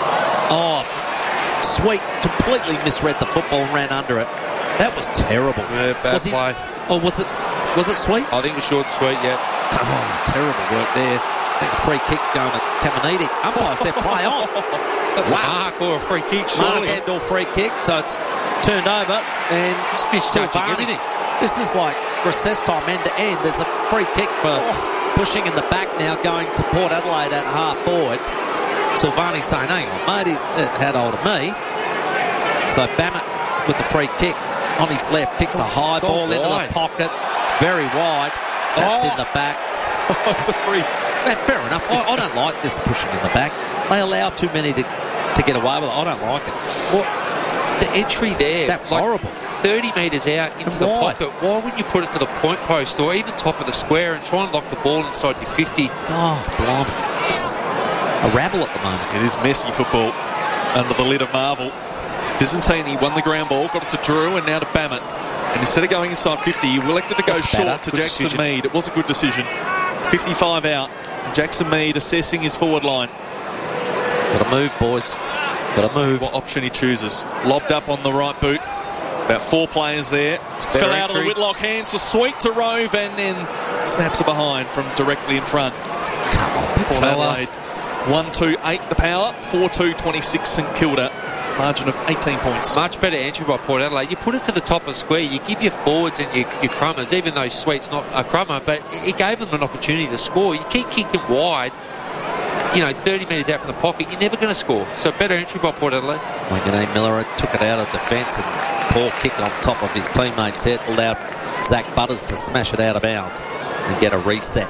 Sweet completely misread the football and ran under it. That was terrible. Yeah, bad play. Was it Sweet? I think it was short and Sweet, yeah. Terrible work there. I think a free kick going to Caminiti. Umpire said play on. That's a mark or a free kick, surely. Mark and or free kick, so it's turned over. And Silvani. This is like recess time end to end. There's a free kick for pushing in the back now going to Port Adelaide at half forward. Silvani saying, hang on, mate, it had hold of me. So Bammett with the free kick on his left, kicks a high ball into the pocket. Very wide. That's in the back. It's a free. Fair enough. I don't like this pushing in the back. They allow too many to get away with it. I don't like it. Well, the entry there. That was horrible. 30 metres out into the pocket. Why wouldn't you put it to the point post or even top of the square and try and lock the ball inside your 50? Oh, blimey. This is a rabble at the moment. It is messy football under the lid of Marvel. Byzantini won the ground ball, got it to Drew and now to Bammett. And instead of going inside 50, he elected to go short to Jackson Mead. It was a good decision. 55 out. And Jackson Mead assessing his forward line. Got to move, boys. Got to move. What option he chooses. Lobbed up on the right boot. About four players there. Fell out of the Whitlock hands for Sweet to Rove and then snaps it behind from directly in front. Come on, Port Adelaide 1-2-8 the power. 4-2-26 St Kilda. margin of 18 points. Much better entry by Port Adelaide. You put it to the top of the square, you give your forwards and your crummers, even though Sweet's not a crummer, but it gave them an opportunity to score. You keep kicking wide, 30 metres out from the pocket, you're never going to score. So better entry by Port Adelaide. Wanganeen Miller took it out of defence, and poor kick on top of his teammate's head allowed Zach Butters to smash it out of bounds and get a reset.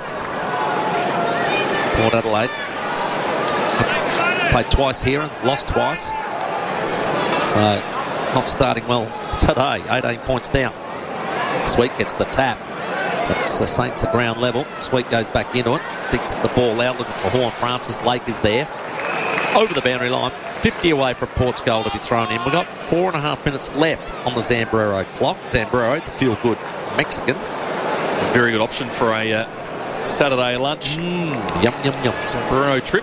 Port Adelaide played twice here and lost twice. So not starting well today. 18 points down. Sweet gets the tap. But the Saints at ground level. Sweet goes back into it. Digs the ball out looking for Horn. Francis Lake is there. Over the boundary line. 50 away from Port's goal to be thrown in. We've got 4.5 minutes left on the Zambrero clock. Zambrero, the feel-good Mexican. A very good option for a Saturday lunch. Yum, yum, yum. Zambrero trip.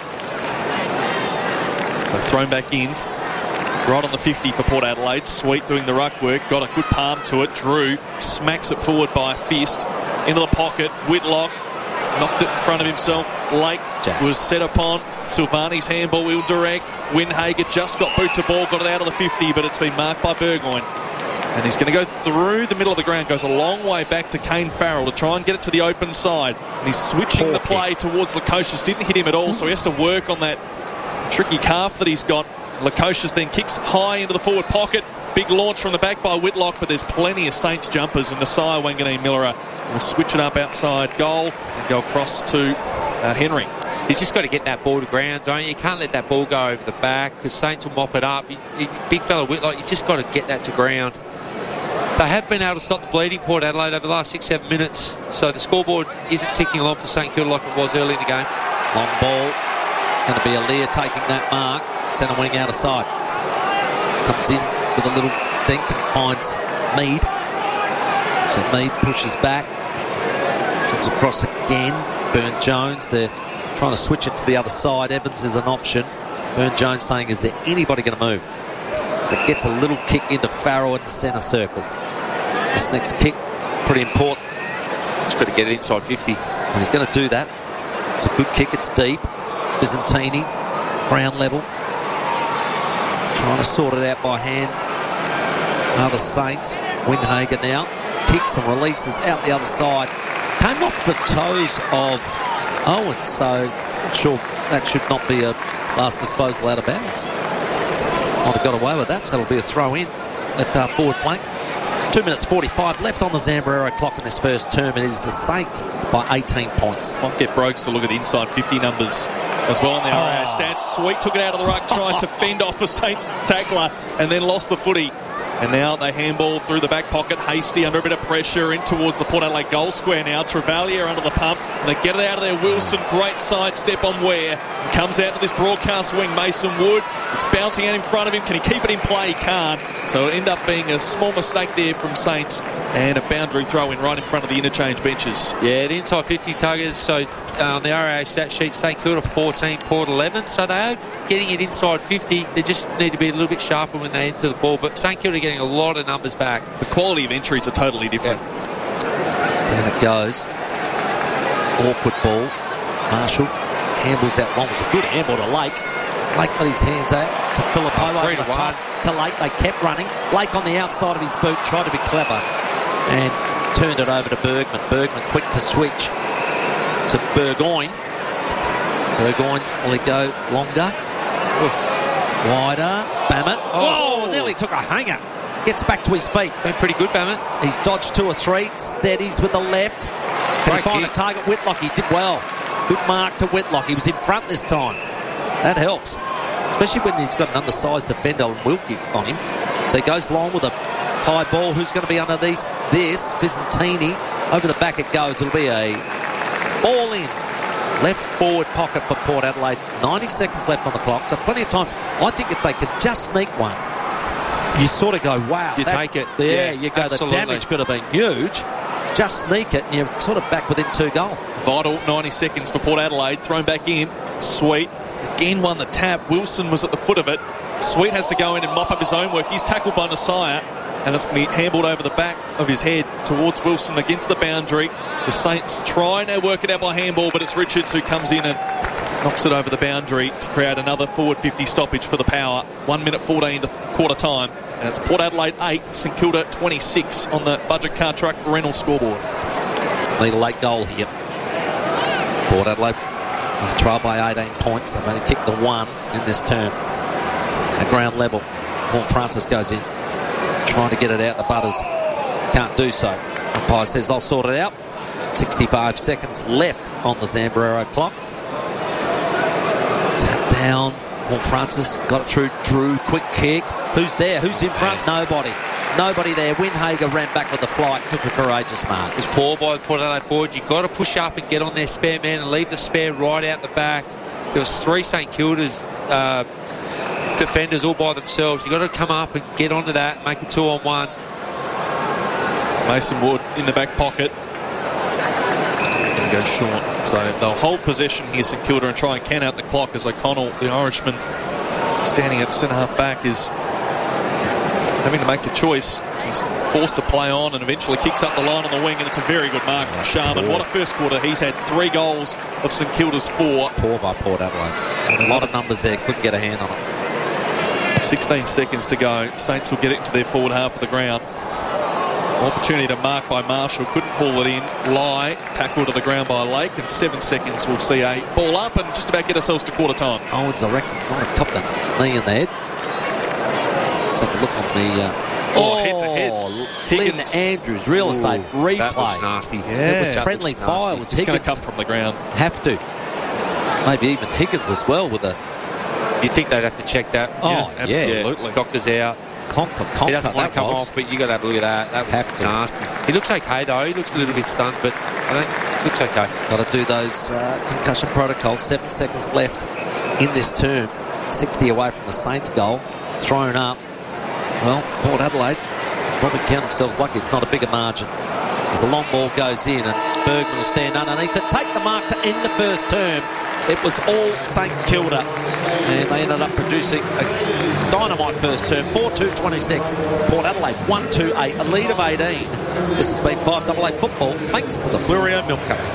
So thrown back in. Right on the 50 for Port Adelaide. Sweet doing the ruck work. Got a good palm to it. Drew smacks it forward by a fist. Into the pocket. Whitlock knocked it in front of himself. Lake was set upon. Silvani's handball wheel direct. Windhager just got boot to ball. Got it out of the 50, but it's been marked by Burgoyne. And he's going to go through the middle of the ground. Goes a long way back to Kane Farrell to try and get it to the open side. And he's switching the play towards Lukosius. Didn't hit him at all, so he has to work on that tricky calf that he's got. Lukosius then kicks high into the forward pocket. Big launch from the back by Whitlock, but there's plenty of Saints jumpers, and Nasiah Wanganeen Miller will switch it up outside goal and go across to Henry. He's just got to get that ball to ground, don't you? You can't let that ball go over the back because Saints will mop it up. Big fella Whitlock, you just got to get that to ground. They have been able to stop the bleeding, Port Adelaide, over the last 6-7 minutes, so the scoreboard isn't ticking along for St Kilda like it was early in the game. Long ball. Going to be Aaliyah taking that mark. Centre wing out of side. Comes in with a little dink and finds Mead. So Mead pushes back. Comes across again. Burn-Jones, they're trying to switch it to the other side. Evans is an option. Burn-Jones saying, is there anybody going to move? So it gets a little kick into Farrell in the centre circle. This next kick, pretty important. He's got to get it inside 50. And he's going to do that. It's a good kick, it's deep. Byzantini, ground level. Trying to sort it out by hand. The Saints. Windhager now. Kicks and releases out the other side. Came off the toes of Owen, so not sure that should not be a last disposal out of bounds. Might have got away with that, so it'll be a throw in. Left half forward flank. 2 minutes 45 left on the Zambrero clock in this first term. It is the Saints by 18 points. Might get Brogues to look at inside 50 numbers as well on the RAS stats. Sweet took it out of the ruck, trying to fend off a Saints tackler, and then lost the footy. And now they handball through the back pocket. Hasty under a bit of pressure in towards the Port Adelaide goal square now. Travalier under the pump. And they get it out of there. Wilson, great side step on Ware. Comes out to this broadcast wing. Mason Wood. It's bouncing out in front of him. Can he keep it in play? He can't. So it'll end up being a small mistake there from Saints. And a boundary throw in right in front of the interchange benches. Yeah, the inside 50 tuggers. So on the RAA stat sheet, St Kilda 14, Port 11. So they are getting it inside 50. They just need to be a little bit sharper when they enter the ball. But St Kilda getting a lot of numbers back. The quality of entries are totally different. Down it goes. Awkward ball. Marshall handballs out long. It was a good handball to Lake. Lake got his hands out to Filippo over the top to Lake. They kept running. Lake on the outside of his boot tried to be clever and turned it over to Bergman. Bergman quick to switch to Burgoyne. Burgoyne, will he go longer? Wider. Bammett. Oh, nearly took a hanger. Gets back to his feet. Been pretty good, Bammett. He's dodged 2 or 3. Steadies with the left. Can he find a target? Whitlock, he did well. Good mark to Whitlock. He was in front this time. That helps. Especially when he's got an undersized defender and Wilkie on him. So he goes long with a high ball. Who's going to be under this? Visentini. Over the back it goes. It'll be a ball in. Left forward pocket for Port Adelaide. 90 seconds left on the clock. So plenty of time. I think if they could just sneak one, you sort of go, wow. You take it. Yeah, you go, absolutely. The damage could have been huge. Just sneak it and you're sort of back within 2 goals. Vital 90 seconds for Port Adelaide. Thrown back in. Sweet. Again won the tap. Wilson was at the foot of it. Sweet has to go in and mop up his own work. He's tackled by Nasiah. And it's going to be handballed over the back of his head towards Wilson against the boundary. The Saints trying to work it out by handball, but it's Richards who comes in and knocks it over the boundary to create another forward 50 stoppage for the Power. 1 minute 14 to quarter time. And it's Port Adelaide 8, St Kilda 26 on the Budget Car Truck Reynolds scoreboard. Need a late goal here. Port Adelaide on trial by 18 points. They've only kicked the 1 in this term. At ground level, Paul Francis goes in, trying to get it out. The Butters can't do so. Umpire says, I'll sort it out. 65 seconds left on the Zambrero clock. Tap down. Paul Francis got it through Drew. Quick kick. Who's there? Who's in front? Nobody. Nobody there. Windhager ran back with the flight. Took a courageous mark. It was poor by the Port Adelaide forward. You've got to push up and get on their spare man and leave the spare right out the back. There was 3 St Kilda's defenders all by themselves. You've got to come up and get onto that, make a 2-on-1. Mason Wood in the back pocket. He's going to go short. So they'll hold possession here, St Kilda, and try and can out the clock as O'Connell, the Irishman, standing at centre-half back, is having to make a choice. He's forced to play on and eventually kicks up the line on the wing, and it's a very good mark from Sharman. What a first quarter. He's had 3 goals of St Kilda's 4. Poor by Port Adelaide. And a lot of numbers there. Couldn't get a hand on it. 16 seconds to go. Saints will get it into their forward half of the ground. Opportunity to mark by Marshall. Couldn't pull it in. Lai, tackle to the ground by Lake. And 7 seconds we'll see a ball up and just about get ourselves to quarter time. Oh, it's, I reckon, might have copped a knee in the head. Let's have a look on the... head to head. Lynn Andrews, real estate replay. That was nasty. It was friendly fire. It was It's going Higgins. to come from the ground. Have to. Maybe even Higgins as well with a... You think they'd have to check that? Oh, yeah, absolutely. Yeah. Doctor's out. Conker, He doesn't want to come off, but you got to have a look at that. That was nasty. He looks okay though. He looks a little bit stunned, but I think looks okay. Got to do those concussion protocols. 7 seconds left in this term. 60 away from the Saints goal. Thrown up. Well, Port Adelaide probably count themselves lucky. It's not a bigger margin. As the long ball goes in and Bergman will stand underneath it. Take the mark to end the first term. It was all St Kilda, and they ended up producing a dynamite first term. 4-2-26. Port Adelaide 1-2-8, a lead of 18. This has been 5AA football, thanks to the Flurio Milk Company.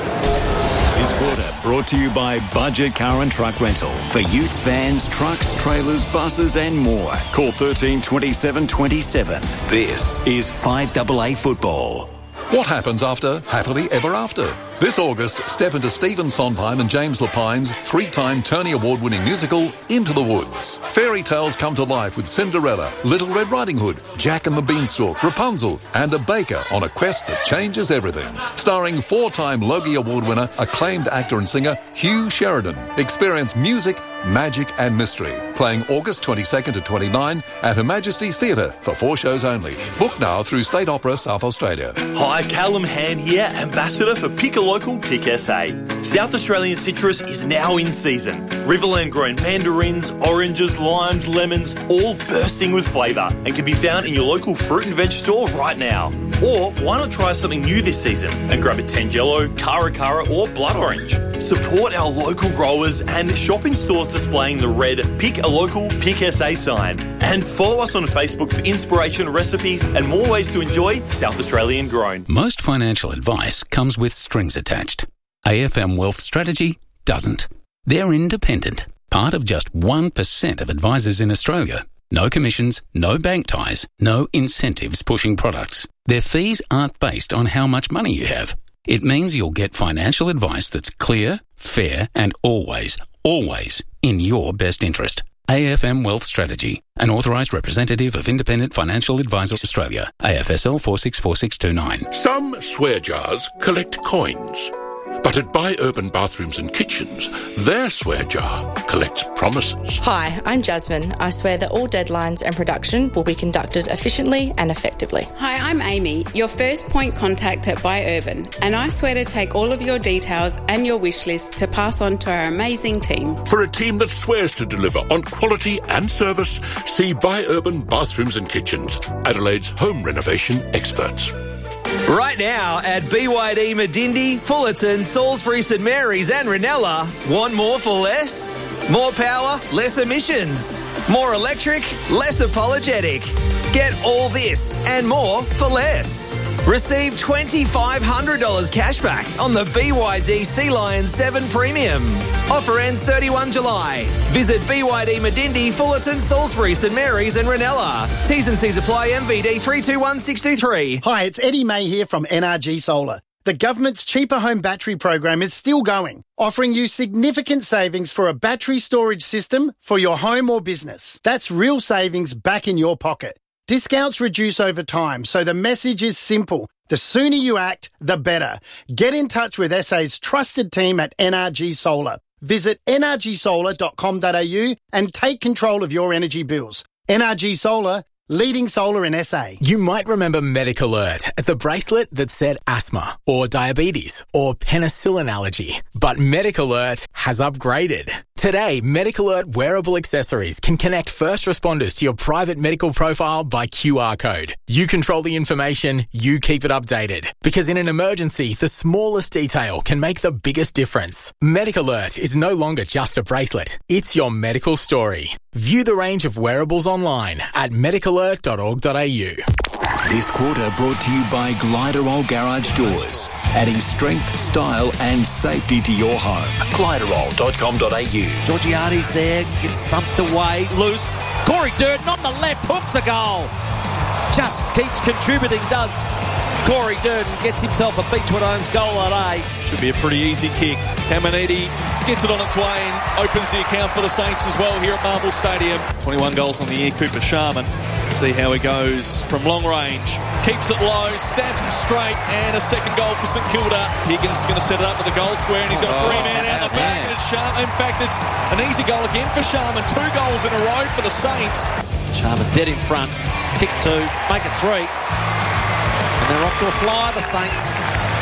This quarter brought to you by Budget Car and Truck Rental. For utes, vans, trucks, trailers, buses and more. Call 13 27 27. This is 5AA football. What happens after Happily Ever After? This August, step into Stephen Sondheim and James Lapine's 3-time Tony Award-winning musical, Into the Woods. Fairy tales come to life with Cinderella, Little Red Riding Hood, Jack and the Beanstalk, Rapunzel, and a baker on a quest that changes everything. Starring 4-time Logie Award winner, acclaimed actor and singer Hugh Sheridan. Experience music, magic and mystery. Playing August 22nd to 29 at Her Majesty's Theatre for 4 shows only. Book now through State Opera South Australia. Hi, Callum Hand here, Ambassador for Pick a Local, Pick SA. South Australian citrus is now in season. Riverland grown mandarins, oranges, limes, lemons, all bursting with flavour and can be found in your local fruit and veg store right now. Or why not try something new this season and grab a Tangelo, Cara Cara or Blood Orange. Support our local growers and shop in stores displaying the red Pick a Local, Pick SA sign. And follow us on Facebook for inspiration, recipes and more ways to enjoy South Australian grown. Most financial advice comes with strings attached. AFM Wealth Strategy doesn't. They're independent, part of just 1% of advisors in Australia. No commissions, no bank ties, no incentives pushing products. Their fees aren't based on how much money you have. It means you'll get financial advice that's clear, fair, and always in your best interest. AFM Wealth Strategy, an authorised representative of Independent Financial Advisors Australia, AFSL 464629. Some swear jars collect coins, but at Buy Urban Bathrooms and Kitchens, their swear jar collects promises. Hi, I'm Jasmine. I swear that all deadlines and production will be conducted efficiently and effectively. Hi, I'm Amy, your first point contact at Buy Urban, and I swear to take all of your details and your wish list to pass on to our amazing team. For a team that swears to deliver on quality and service, see Buy Urban Bathrooms and Kitchens, Adelaide's home renovation experts. Right now at BYD Medindi, Fullerton, Salisbury St Mary's and Ranella, want more for less? More power, less emissions. More electric, less apologetic. Get all this and more for less. Receive $2,500 cash back on the BYD Sea Lion 7 Premium. Offer ends 31 July. Visit BYD Medindi, Fullerton, Salisbury, St Mary's and Ranella. T's and C's apply. MVD 321623. Hi, it's Eddie May here from NRG Solar. The government's Cheaper Home Battery program is still going, offering you significant savings for a battery storage system for your home or business. That's real savings back in your pocket. Discounts reduce over time, so the message is simple. The sooner you act, the better. Get in touch with SA's trusted team at NRG Solar. Visit nrgsolar.com.au and take control of your energy bills. NRG Solar, leading solar in SA. You might remember MedicAlert as the bracelet that said asthma or diabetes or penicillin allergy. But MedicAlert has upgraded. Today, MedicAlert wearable accessories can connect first responders to your private medical profile by QR code. You control the information, you keep it updated. Because in an emergency, the smallest detail can make the biggest difference. MedicAlert is no longer just a bracelet. It's your medical story. View the range of wearables online at medicalert.org.au. This quarter brought to you by Gliderol Garage Doors, adding strength, style and safety to your home. Gliderol.com.au. Georgiades there, gets thumped away, loose. Corey Durden on the left, hooks a goal. Just keeps contributing, does Corey Durden. Gets himself a Beechwood Homes goal at 8. Should be a pretty easy kick. Caminiti gets it on its way and opens the account for the Saints as well here at Marvel Stadium. 21 goals on the year, Cooper Sharman. See how he goes from long range. Keeps it low, stabs it straight, and a second goal for St Kilda. Higgins is going to set it up to the goal square, and he's got a 3-man out the back. And it's Sharman. In fact, it's an easy goal again for Sharman. 2 goals in a row for the Saints. Sharman dead in front. Kick 2, make it 3. And they're off to a flyer, the Saints.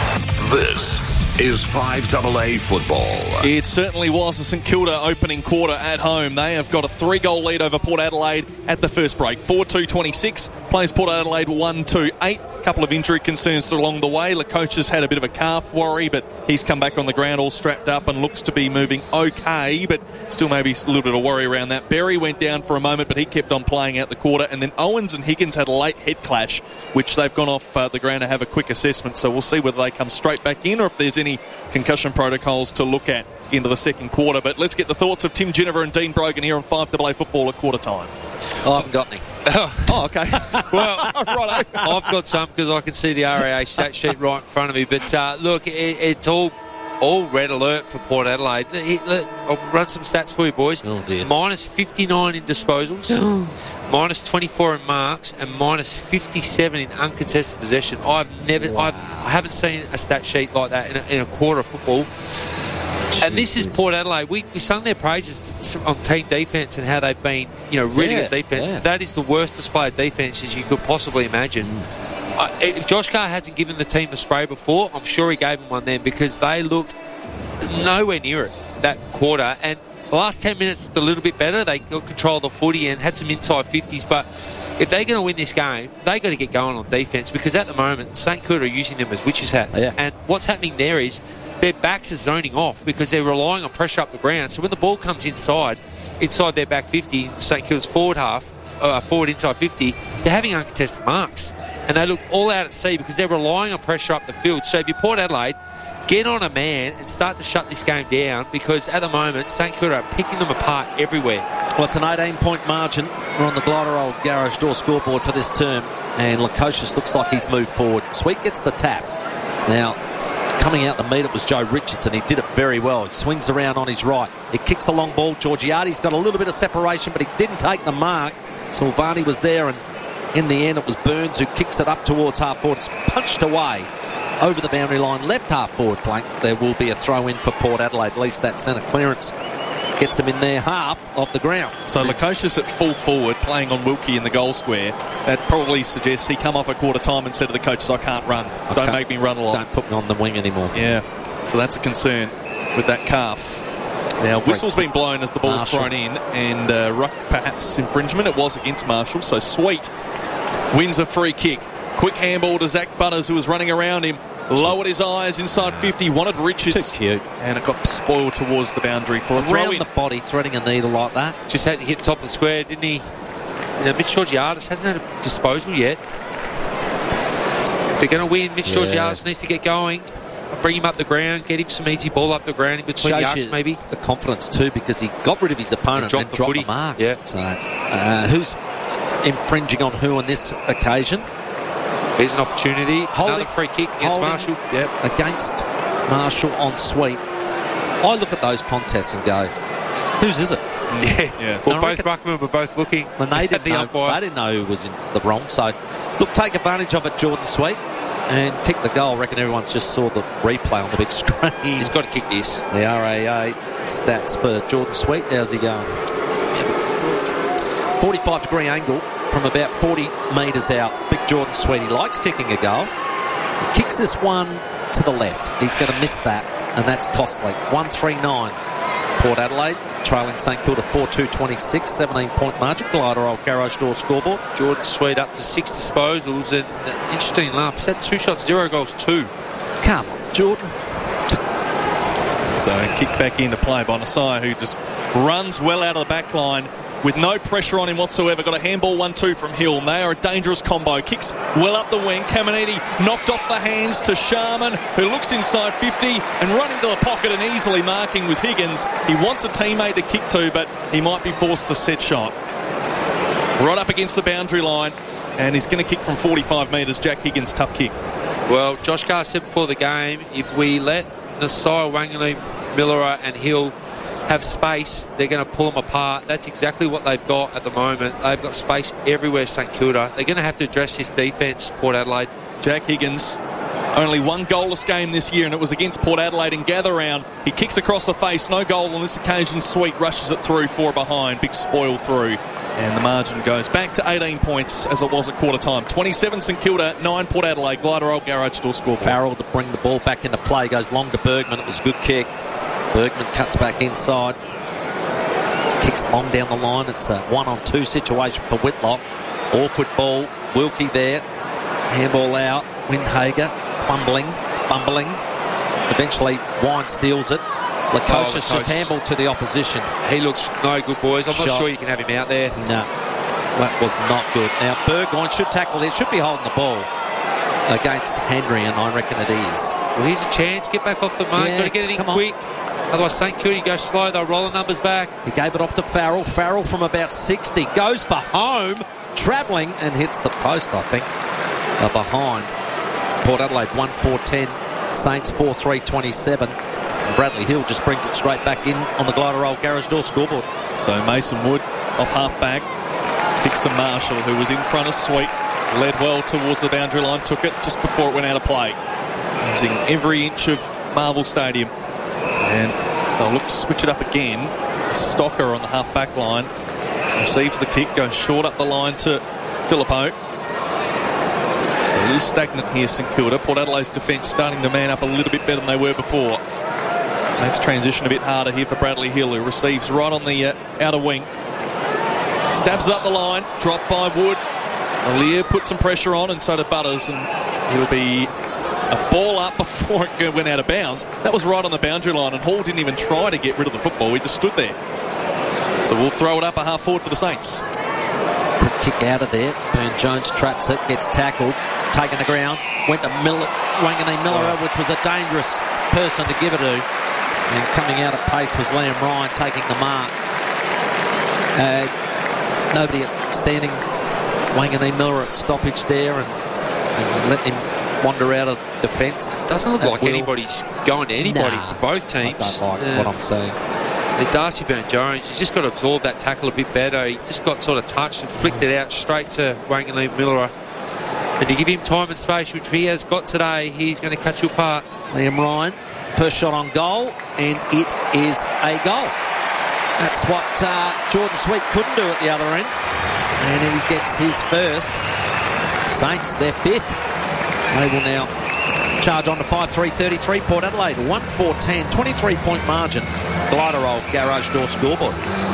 This is 5AA football. It certainly was the St Kilda opening quarter at home. They have got a 3-goal lead over Port Adelaide at the first break. 4-2-26. Plays Port Adelaide 1-2-8. Couple of injury concerns along the way. Lacocha's had a bit of a calf worry, but he's come back on the ground all strapped up and looks to be moving okay, but still maybe a little bit of worry around that. Berry went down for a moment, but he kept on playing out the quarter. And then Owens and Higgins had a late head clash, which they've gone off the ground to have a quick assessment. So we'll see whether they come straight back in or if there's any concussion protocols to look at into the second quarter. But let's get the thoughts of Tim Ginniver and Dean Brogan here on 5AA football at quarter time. I haven't got any. Oh, okay. Well, I've got some because I can see the RAA stat sheet right in front of me. But look, it's all red alert for Port Adelaide. I'll run some stats for you, boys. Oh, dear. Minus 59 in disposals, minus 24 in marks, and minus 57 in uncontested possession. I haven't seen a stat sheet like that in a quarter of football. And this is Port Adelaide. We sung their praises on team defence and how they've been, really good defence. Yeah. That is the worst display of defence as you could possibly imagine. If Josh Carr hasn't given the team a spray before, I'm sure he gave them one then because they looked nowhere near it that quarter. And the last 10 minutes looked a little bit better. They got control of the footy and had some inside 50s. But if they're going to win this game, they've got to get going on defence because at the moment, St Kilda are using them as witches' hats. Yeah. And what's happening there is their backs are zoning off because they're relying on pressure up the ground. So when the ball comes inside their back 50, St Kilda's forward inside 50, they're having uncontested marks. And they look all out at sea because they're relying on pressure up the field. So if you're Port Adelaide, get on a man and start to shut this game down because at the moment, St Kilda are picking them apart everywhere. Well, it's an 18-point margin. We're on the Gliderol Garage Door scoreboard for this term. And Lukosius looks like he's moved forward. Sweet gets the tap. Now, coming out the meet, it was Joe Richardson. He did it very well. He swings around on his right. He kicks a long ball. Georgiades got a little bit of separation, but he didn't take the mark. Silvani was there, and in the end, it was Burns who kicks it up towards half forward. It's punched away over the boundary line, left half forward flank. There will be a throw in for Port Adelaide. At least that centre clearance gets them in their half of the ground. So Lukosius at full forward, playing on Wilkie in the goal square. That probably suggests he come off at quarter time and said to the coaches, I can't run. Don't make me run a lot. Don't put me on the wing anymore. Yeah, so that's a concern with that calf. Now, whistle's been blown as the ball's thrown in, and ruck perhaps infringement. It was against Marshall, so Sweet wins a free kick. Quick handball to Zach Butters, who was running around him. Lowered his eyes inside 50, wanted Richards. Too cute. And it got spoiled towards the boundary for a throw in. Around the body, threading a needle like that. Just had to hit top of the square, didn't he? Mitch Georgiades hasn't had a disposal yet. If they're going to win, Mitch Georgiades needs to get going. Bring him up the ground, get him some easy ball up the ground in between the arcs, maybe. The confidence too, because he got rid of his opponent and dropped the mark. Yeah. So, who's infringing on who on this occasion? Here's an opportunity. Another free kick against Marshall. Yep. Against Marshall on Sweet. I look at those contests and go, whose is it? Yeah. Well, both ruckmen were both looking when they didn't know who was in the wrong. So, look, take advantage of it, Jordan Sweet. And kick the goal. I reckon everyone just saw the replay on the big screen. He's got to kick this. The RAA stats for Jordan Sweet. How's he going? 45-degree angle from about 40 metres out. Big Jordan Sweet. He likes kicking a goal. He kicks this one to the left. He's going to miss that, and that's costly. 1-3-9. Port Adelaide trailing St Kilda 4-2-26, 17-point margin. Glider Old Garage Door scoreboard. Jordan Sweet up to 6 disposals, and interesting enough, he's had 2 shots, 0 goals, 2. Come on, Jordan. So kick back into play by Nasai, who just runs well out of the back line with no pressure on him whatsoever. Got a handball 1-2 from Hill, and they are a dangerous combo. Kicks well up the wing. Caminiti knocked off the hands to Sharman, who looks inside 50 and running to the pocket and easily marking was Higgins. He wants a teammate to kick to, but he might be forced to set shot. Right up against the boundary line, and he's going to kick from 45 metres. Jack Higgins, tough kick. Well, Josh Carr said before the game, if we let Nasai, Wanganeen, Millera and Hill have space, they're going to pull them apart. That's exactly what they've got at the moment. They've got space everywhere, St Kilda. They're going to have to address this defence, Port Adelaide. Jack Higgins, only one goalless game this year, and it was against Port Adelaide in Gather Round. He kicks across the face, no goal on this occasion. Sweet rushes it through, 4 behind, big spoil through, and the margin goes back to 18 points as it was at quarter time. 27 St Kilda, 9 Port Adelaide. Glider Old Garage Door scoreboard. Farrell to bring the ball back into play, goes long to Bergman. It was a good kick. Bergman cuts back inside, kicks long down the line. It's a 1-on-2 situation for Whitlock. Awkward ball. Wilkie there. Handball out. Windhager fumbling, bumbling. Eventually, Wine steals it. Lukosius just handballed to the opposition. He looks no good, boys. I'm not sure you can have him out there. No, that was not good. Now, Burgoyne should tackle it. Should be holding the ball against Henry, and I reckon it is. Well, here's a chance. Get back off the mark. Got to get it in quick. Otherwise, St Kilda go slow. They'll roll the numbers back. He gave it off to Farrell. Farrell from about 60 goes for home, travelling and hits the post, I think. They're behind. Port Adelaide 1-4-10. Saints 4-3-27. Bradley Hill just brings it straight back in on the Glider Old Garage Door scoreboard. So Mason Wood off half-back. Kicks to Marshall, who was in front of Sweet. Led well towards the boundary line. Took it just before it went out of play. Using every inch of Marvel Stadium. And they'll look to switch it up again. Stocker on the half-back line. Receives the kick, goes short up the line to Phillippo. So a little stagnant here, St Kilda. Port Adelaide's defence starting to man up a little bit better than they were before. Makes transition a bit harder here for Bradley Hill, who receives right on the outer wing. Stabs it up the line, dropped by Wood. Alier put some pressure on, and so did Butters, and it'll be a ball up before it went out of bounds. That was right on the boundary line, and Hall didn't even try to get rid of the football. He just stood there. So we'll throw it up a half forward for the Saints. Quick kick out of there. Burne-Jones traps it, gets tackled, taken the ground, went to Wanganeen Millera, which was a dangerous person to give it to. And coming out of pace was Liam Ryan taking the mark. Nobody standing Wanganeen Millera at stoppage there, and let him wander out of defence. Doesn't look like anybody's going to anybody for both teams. I don't like what I'm saying. Darcy Burne-Jones, he's just got to absorb that tackle a bit better. He just got sort of touched and flicked it out straight to Wanganeen Millera. And to give him time and space, which he has got today, he's going to cut you apart. Liam Ryan, first shot on goal, and it is a goal. That's what Jordan Sweet couldn't do at the other end. And he gets his first. Saints, their fifth. They will now charge on to 5-3-33. Port Adelaide, 1-4-10, 23-point margin. Glider Old Garage Door scoreboard.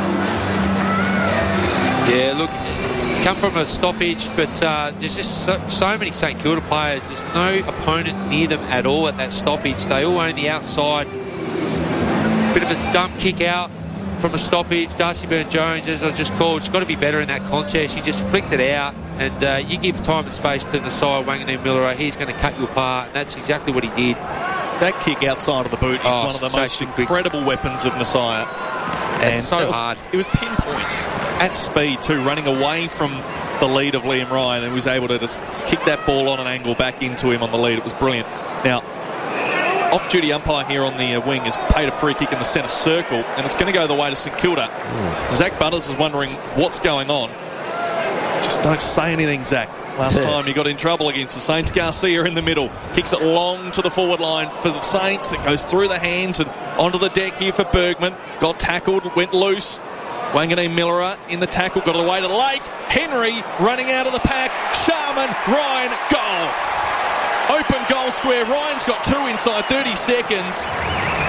Yeah, look, come from a stoppage, but there's just so many St Kilda players. There's no opponent near them at all at that stoppage. They all own the outside. Bit of a dump kick out from a stoppage. Darcy Burne-Jones, as I just called, has got to be better in that contest. He just flicked it out. And you give time and space to Nasiah Wanganeen-Milera, he's going to cut you apart, and that's exactly what he did. That kick outside of the boot is one of the most incredible weapons of Nasiah. And it's so hard. It was pinpoint at speed too, running away from the lead of Liam Ryan, and was able to just kick that ball on an angle back into him on the lead. It was brilliant. Now, off-duty umpire here on the wing has paid a free kick in the centre circle, and it's going to go the way to St Kilda. Zach Butters is wondering what's going on. Just don't say anything, Zach. Last time you got in trouble against the Saints. Garcia in the middle. Kicks it long to the forward line for the Saints. It goes through the hands and onto the deck here for Bergman. Got tackled, went loose. Wanganeen-Milera in the tackle, got it away to Lake. Henry running out of the pack. Sharman, Ryan, goal. Open goal square. Ryan's got two inside 30 seconds.